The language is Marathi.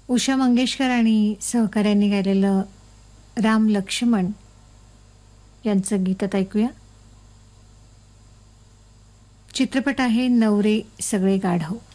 उषा मंगेशकर आणि सहकाऱ्यांनी गायलेलं राम लक्ष्मण यांचं गीत आता ऐकूया. चित्रपट आहे नवरे सगळे गाढव.